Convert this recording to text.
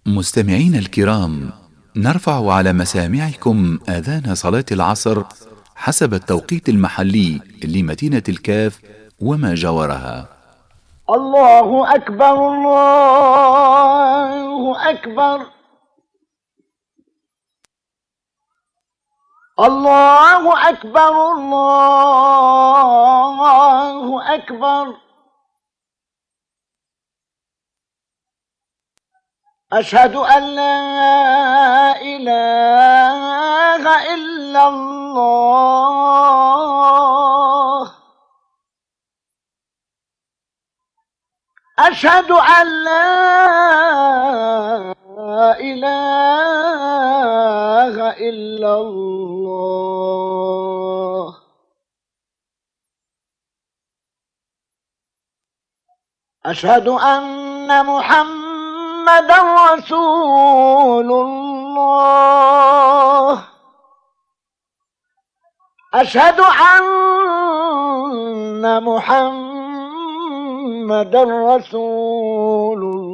مستمعين الكرام، نرفع على مسامعكم آذان صلاة العصر حسب التوقيت المحلي لمدينة الكاف وما جاورها. الله أكبر الله أكبر الله أكبر الله أكبر. أشهد أن لا إله إلا الله. أشهد أن لا إله إلا الله. أشهد أن محمدا رسول الله. أشهد أن محمدا رسول الله.